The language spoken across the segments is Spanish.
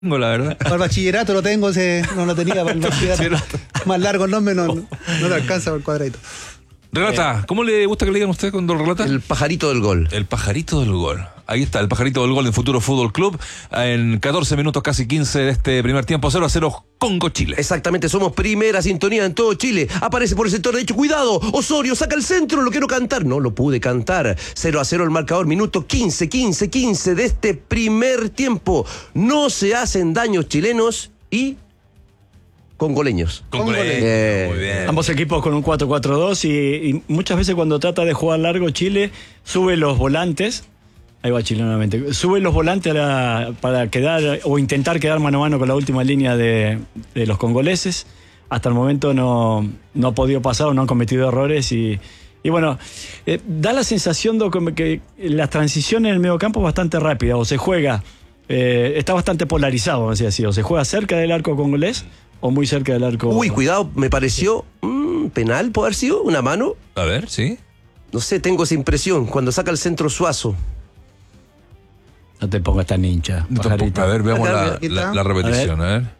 tengo, la verdad. Para el bachillerato lo tengo, no lo tenía para el bachillerato. Más largo el nombre, no te alcanza por el cuadradito. Relata, ¿cómo le gusta que le digan a usted cuando relata? El pajarito del gol. El pajarito del gol. Ahí está, el pajarito del gol en Futuro Fútbol Club. En 14 minutos, casi 15 de este primer tiempo, 0-0 Congo-Chile. Exactamente, somos primera sintonía en todo Chile. Aparece por el sector derecho, cuidado, Osorio saca el centro, lo quiero cantar. No lo pude cantar. 0-0 el marcador, minuto 15 de este primer tiempo. No se hacen daños chilenos y congoleños. Muy bien. Ambos equipos con un 4-4-2 y muchas veces cuando trata de jugar largo Chile sube los volantes. Ahí va Chile nuevamente. Sube los volantes para quedar o intentar quedar mano a mano con la última línea de los congoleses. Hasta el momento no ha podido pasar o no han cometido errores y bueno, da la sensación de que la transición en el mediocampo es bastante rápida o se juega, está bastante polarizado, vamos a decir así, o se juega cerca del arco congolés o muy cerca del arco. Uy, cuidado, me pareció penal, ¿puede haber sido? ¿Una mano? A ver, sí. No sé, tengo esa impresión. Cuando saca el centro Suazo. No te pongas tan hincha, pajarito. A ver, veamos la repetición, a ver.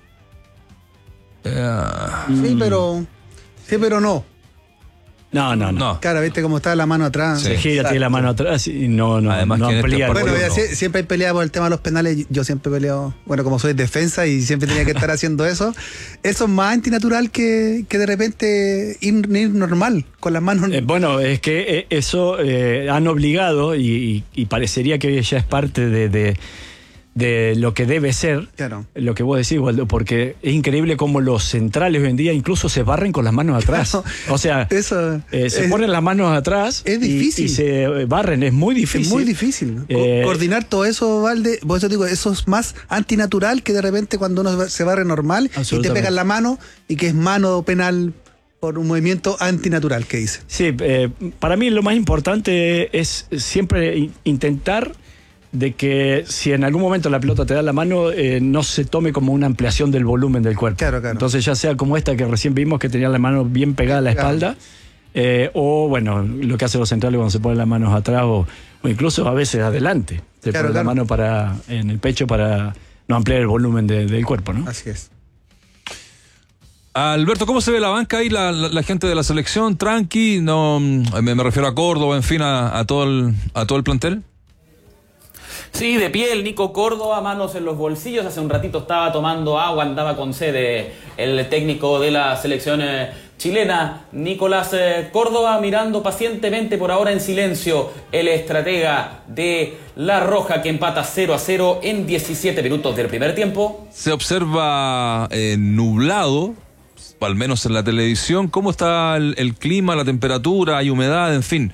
Sí, pero no. No. Claro, viste cómo está la mano atrás. Sí. Se gira, tiene la mano atrás y no Además, que en amplía. este Bueno, partido siempre hay pelea por el tema de los penales. Yo siempre he peleado, bueno, como soy defensa y siempre tenía que estar haciendo eso. Eso es más antinatural que de repente ir normal, con las manos. Bueno, es que eso han obligado y parecería que ya es parte de lo que debe ser, Claro. Lo que vos decís, Waldo, porque es increíble cómo los centrales hoy en día incluso se barren con las manos atrás. Claro. O sea, Eso se ponen las manos atrás es difícil. y se barren, es muy difícil. Es muy difícil. Coordinar todo eso, Valde, por eso digo, eso es más antinatural que de repente cuando uno se barre normal y te pegan la mano y que es mano penal por un movimiento antinatural, que dice. Sí, para mí lo más importante es siempre intentar de que si en algún momento la pelota te da la mano, no se tome como una ampliación del volumen del cuerpo. Claro. Entonces ya sea como esta que recién vimos que tenía la mano bien pegada a la espalda, o bueno, lo que hacen los centrales cuando se ponen las manos atrás o incluso a veces adelante. Se pone la mano en el pecho para no ampliar el volumen del cuerpo, ¿no? Así es. Alberto, ¿cómo se ve la banca ahí, la gente de la selección? Tranqui, no, me refiero a Córdoba, en fin, a todo el plantel. Sí, de pie el Nico Córdoba, manos en los bolsillos. Hace un ratito estaba tomando agua, andaba con sed el técnico de la selección chilena, Nicolás Córdoba, mirando pacientemente por ahora en silencio el estratega de La Roja que empata 0-0 en 17 minutos del primer tiempo. Se observa nublado, al menos en la televisión. ¿Cómo está el clima, la temperatura, hay humedad, en fin?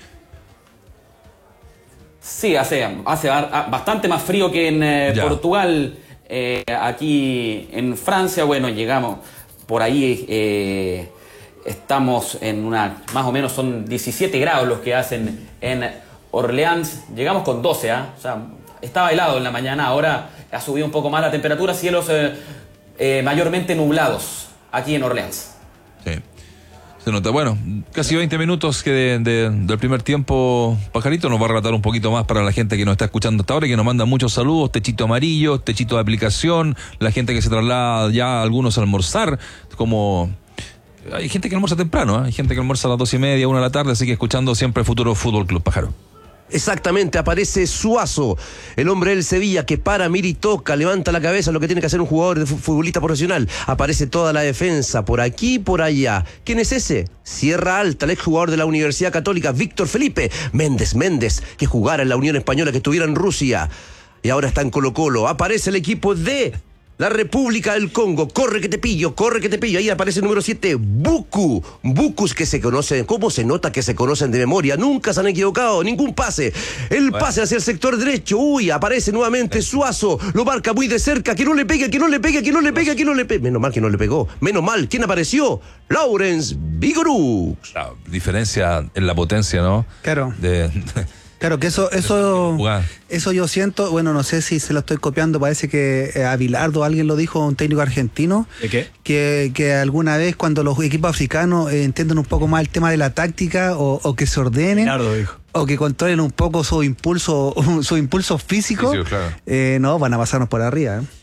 Sí, hace bastante más frío que en Portugal. Aquí en Francia, bueno, llegamos por ahí, estamos en más o menos son 17 grados los que hacen en Orleans. Llegamos con 12, o sea, estaba helado en la mañana, ahora ha subido un poco más la temperatura, cielos mayormente nublados aquí en Orleans. Sí. Se nota, bueno, casi 20 minutos que del primer tiempo. Pajarito nos va a relatar un poquito más para la gente que nos está escuchando hasta ahora y que nos manda muchos saludos. Techito amarillo, techito de aplicación, la gente que se traslada ya algunos a almorzar, como hay gente que almuerza temprano, hay gente que almuerza a las 2:30, 1 de la tarde, así que escuchando siempre Futuro Fútbol Club, Pájaro. Exactamente, aparece Suazo, el hombre del Sevilla que para, mira y toca, levanta la cabeza, lo que tiene que hacer un jugador de futbolista profesional. Aparece toda la defensa, por aquí, por allá. ¿Quién es ese? Sierra Alta, el exjugador de la Universidad Católica, Víctor Felipe Méndez, que jugara en la Unión Española, que estuviera en Rusia y ahora está en Colo-Colo. Aparece el equipo de la República del Congo, corre que te pillo, ahí aparece el número 7, Bucus que se conocen, ¿cómo se nota que se conocen de memoria? Nunca se han equivocado, ningún pase, pase hacia el sector derecho, aparece nuevamente Suazo, lo marca muy de cerca, que no le pegue, menos mal que no le pegó, ¿quién apareció? Lawrence Vigorux. La diferencia en la potencia, ¿no? Claro. Claro que eso yo siento, bueno, no sé si se lo estoy copiando, parece que a Bilardo alguien lo dijo, un técnico argentino. ¿De qué? Que alguna vez cuando los equipos africanos entienden un poco más el tema de la táctica o que se ordenen. Bilardo dijo. O que controlen un poco su impulso físico, claro. No, van a pasarnos por arriba,